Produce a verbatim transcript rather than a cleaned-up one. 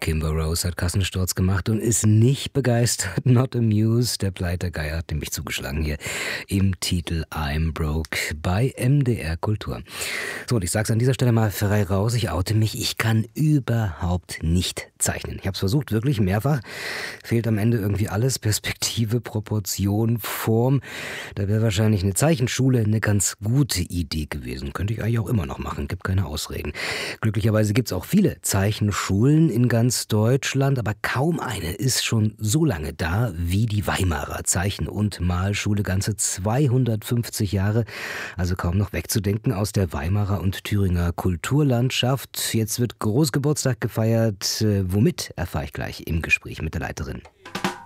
Kimber Rose hat Kassensturz gemacht und ist nicht begeistert. Not amused. Der Pleitergeier hat nämlich zugeschlagen hier im Titel I'm Broke bei M D R Kultur. So, und ich sag's an dieser Stelle mal frei raus, ich oute mich, ich kann überhaupt nicht zeichnen. Ich habe es versucht, wirklich mehrfach. Fehlt am Ende irgendwie alles, Perspektive, Proportion, Form. Da wäre wahrscheinlich eine Zeichenschule eine ganz gute Idee gewesen. Könnte ich eigentlich auch immer noch machen, gibt keine Ausreden. Glücklicherweise gibt's auch viele Zeichenschulen in ganz Deutschland, aber kaum eine ist schon so lange da wie die Weimarer Zeichen- und Malschule. Ganze zweihundertfünfzig Jahre, also kaum noch wegzudenken aus der Weimarer und Thüringer Kulturlandschaft. Jetzt wird Großgeburtstag gefeiert. Womit, erfahre ich gleich im Gespräch mit der Leiterin.